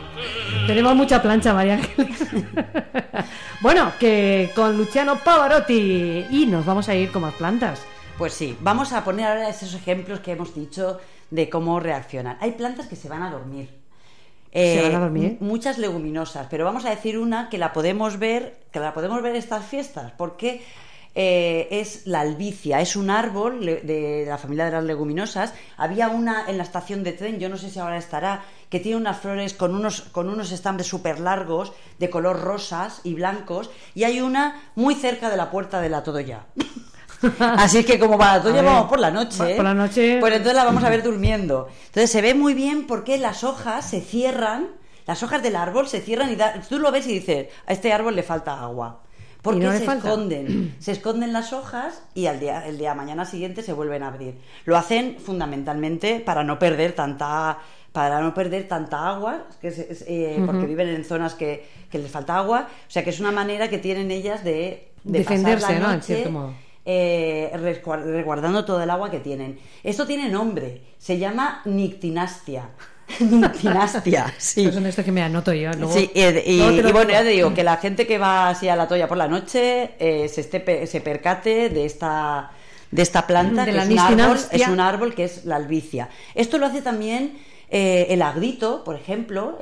Tenemos mucha plancha, María Ángeles. Bueno, que con Luciano Pavarotti. Y nos vamos a ir con más plantas. Pues sí, vamos a poner ahora esos ejemplos que hemos dicho de cómo reaccionan. Hay plantas que se van a dormir. ¿Se van a dormir? Muchas leguminosas, pero vamos a decir una que la podemos ver estas fiestas, porque es la albicia, es un árbol de la familia de las leguminosas. Había una en la estación de tren, yo no sé si ahora estará, que tiene unas flores con unos estambres súper largos, de color rosas y blancos, y hay una muy cerca de la puerta de la Todo Ya. Así es que como para Todo Ya vamos por la noche, por la noche, pues entonces la vamos a ver durmiendo. Entonces se ve muy bien porque las hojas se cierran, las hojas del árbol se cierran y tú lo ves y dices, a este árbol le falta agua. Porque no se esconden las hojas y el día mañana siguiente se vuelven a abrir. Lo hacen fundamentalmente para no perder tanta agua, porque viven en zonas que les falta agua. O sea que es una manera que tienen ellas de defenderse, pasar la noche, ¿no? En cierto modo. Resguardando todo el agua que tienen. Esto tiene nombre, se llama Nyctinastia. Nyctinastia, sí. Pues son estos que me anoto yo. Luego, sí, y bueno, ya te digo que la gente que va así a la Toya por la noche se percate de esta planta, que es un árbol que es la albicia. Esto lo hace también el agrito, por ejemplo,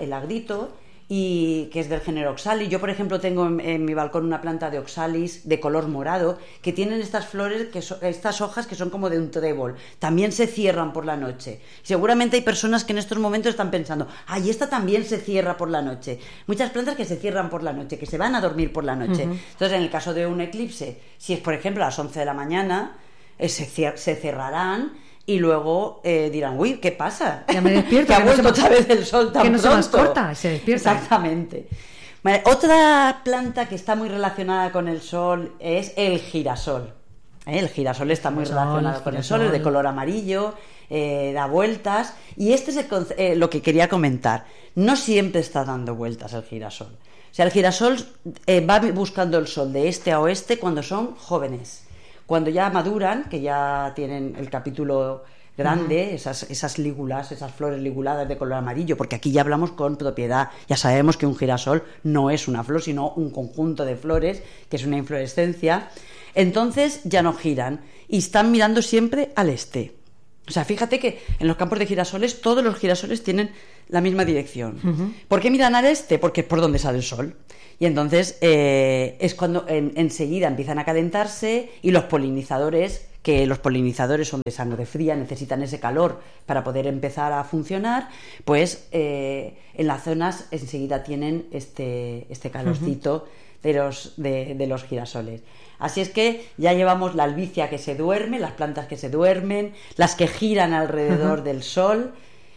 y que es del género Oxalis. Yo, por ejemplo, tengo en mi balcón una planta de Oxalis de color morado que tienen estas flores, estas hojas que son como de un trébol. También se cierran por la noche. Seguramente hay personas que en estos momentos están pensando, ¡ay, esta también se cierra por la noche! Muchas plantas que se cierran por la noche, que se van a dormir por la noche. Entonces, en el caso de un eclipse, si es, por ejemplo, a las 11 de la mañana, se cerrarán. Y luego dirán, uy, ¿qué pasa? Ya me despierto. Que ha vuelto otra vez el sol tan pronto. Que no se más corta, se despierta. Exactamente. Vale, otra planta que está muy relacionada con el sol es el girasol. El girasol está muy relacionado con el sol, es de color amarillo, da vueltas. Y este es lo que quería comentar. No siempre está dando vueltas el girasol. O sea, el girasol va buscando el sol de este a oeste cuando son jóvenes. Cuando ya maduran, que ya tienen el capítulo grande, esas lígulas, esas flores liguladas de color amarillo, porque aquí ya hablamos con propiedad, ya sabemos que un girasol no es una flor, sino un conjunto de flores, que es una inflorescencia, entonces ya no giran y están mirando siempre al este. O sea, fíjate que en los campos de girasoles todos los girasoles tienen la misma dirección. ¿Por qué miran al este? Porque es por donde sale el sol. Y entonces es cuando enseguida empiezan a calentarse y los polinizadores son de sangre fría, necesitan ese calor para poder empezar a funcionar, pues en las zonas enseguida tienen este calorcito de los girasoles. Así es que ya llevamos la albicia que se duerme, las plantas que se duermen, las que giran alrededor del sol.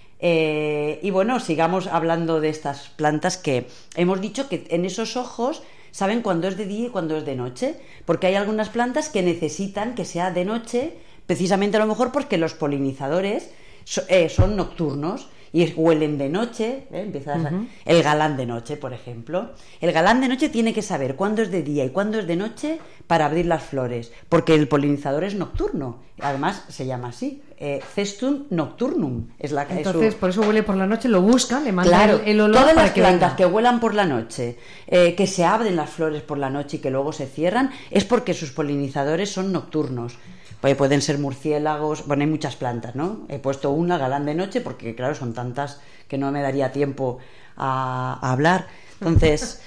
Y bueno, sigamos hablando de estas plantas que hemos dicho que en esos ojos saben cuándo es de día y cuándo es de noche, porque hay algunas plantas que necesitan que sea de noche, precisamente a lo mejor porque los polinizadores son nocturnos y huelen de noche, el galán de noche, por ejemplo. El galán de noche tiene que saber cuándo es de día y cuándo es de noche para abrir las flores, porque el polinizador es nocturno, además se llama así, Cestum nocturnum. Entonces, por eso huele por la noche, lo buscan, le mandan el olor todas para las que plantas venga. que huelan por la noche, que se abren las flores por la noche y que luego se cierran, es porque sus polinizadores son nocturnos. Pueden ser murciélagos, bueno, hay muchas plantas, ¿no? He puesto una, galán de noche, porque claro, son tantas que no me daría tiempo a hablar. Entonces,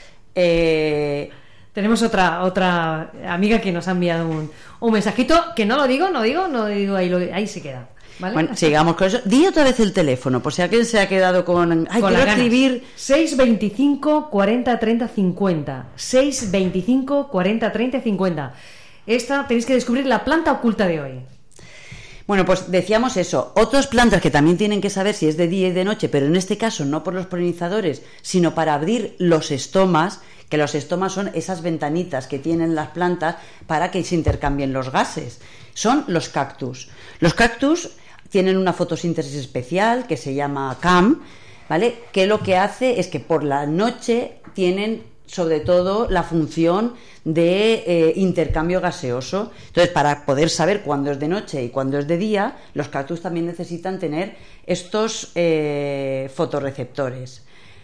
tenemos otra amiga que nos ha enviado un mensajito, que no digo, ahí se queda. ¿Vale? Bueno, sigamos con eso. Di otra vez el teléfono, por si alguien se ha quedado con quiero escribir. 625 40 30 50. 625 40 30 50. Esta tenéis que descubrir la planta oculta de hoy. Bueno, pues decíamos eso. Otras plantas que también tienen que saber si es de día y de noche, pero en este caso no por los polinizadores, sino para abrir los estomas, que los estomas son esas ventanitas que tienen las plantas para que se intercambien los gases. Son los cactus. Los cactus tienen una fotosíntesis especial que se llama CAM, ¿vale? Que lo que hace es que por la noche tienen sobre todo la función de intercambio gaseoso. Entonces, para poder saber cuándo es de noche y cuándo es de día, los cactus también necesitan tener estos fotorreceptores.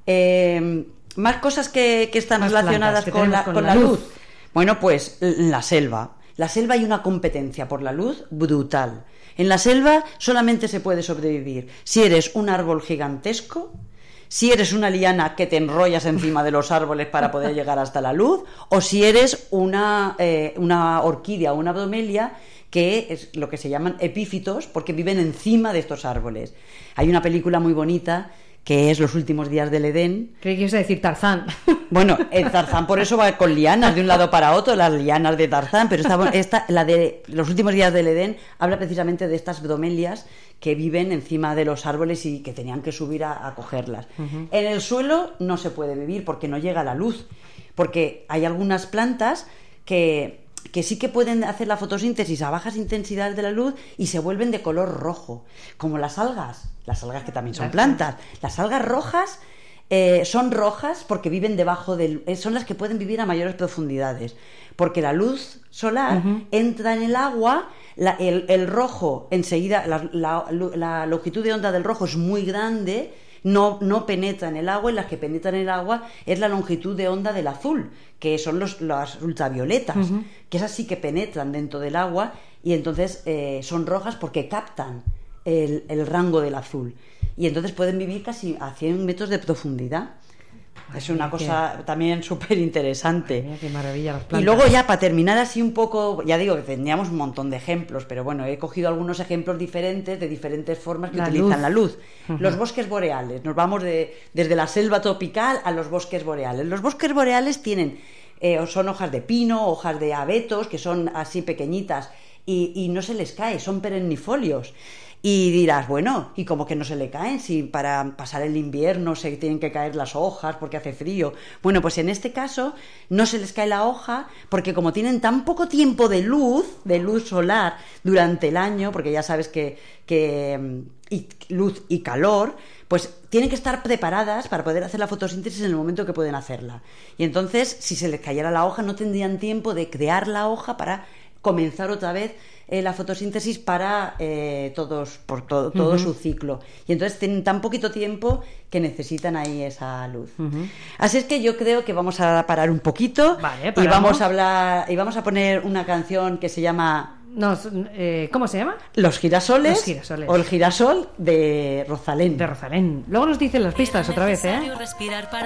Más cosas que están Más relacionadas plantas con la luz. Bueno, pues la selva. La selva hay una competencia por la luz brutal. En la selva solamente se puede sobrevivir si eres un árbol gigantesco, si eres una liana que te enrollas encima de los árboles para poder llegar hasta la luz, o si eres una orquídea o una bromelia, que es lo que se llaman epífitos, porque viven encima de estos árboles. Hay una película muy bonita que es Los últimos días del Edén. Creí que ibas a decir Tarzán. Bueno, el Tarzán por eso va con lianas de un lado para otro, las lianas de Tarzán, pero la de Los últimos días del Edén habla precisamente de estas bromelias que viven encima de los árboles y que tenían que subir a cogerlas. Uh-huh. En el suelo no se puede vivir porque no llega la luz, porque hay algunas plantas que sí que pueden hacer la fotosíntesis a bajas intensidades de la luz y se vuelven de color rojo, como las algas que también son plantas. Las algas rojas son rojas porque viven debajo son las que pueden vivir a mayores profundidades, porque la luz solar entra en el agua, el rojo enseguida, la longitud de onda del rojo es muy grande, no penetra en el agua, y las que penetran en el agua es la longitud de onda del azul, que son las ultravioletas, que esas sí que penetran dentro del agua y entonces son rojas porque captan el rango del azul, y entonces pueden vivir casi a 100 metros de profundidad. Es una cosa también súper interesante. Qué maravilla las plantas. Y luego ya para terminar así un poco, ya digo que tendríamos un montón de ejemplos, pero bueno, he cogido algunos ejemplos diferentes de diferentes formas que utilizan la luz. Los bosques boreales, nos vamos desde la selva tropical a los bosques boreales. Los bosques boreales son hojas de pino, hojas de abetos, que son así pequeñitas y no se les cae, son perennifolios. Y dirás, bueno, ¿y cómo que no se le caen? Si para pasar el invierno se tienen que caer las hojas porque hace frío. Bueno, pues en este caso no se les cae la hoja porque como tienen tan poco tiempo de luz solar durante el año, porque ya sabes que luz y calor, pues tienen que estar preparadas para poder hacer la fotosíntesis en el momento que pueden hacerla. Y entonces, si se les cayera la hoja, no tendrían tiempo de crear la hoja para comenzar otra vez la fotosíntesis para todo su ciclo, y entonces tienen tan poquito tiempo que necesitan ahí esa luz. Así es que yo creo que vamos a parar un poquito. Vale, y vamos a hablar y vamos a poner una canción que se llama ¿cómo se llama? Los girasoles. Los girasoles. O El girasol de Rosalén. Luego nos dicen las pistas otra vez, respirar para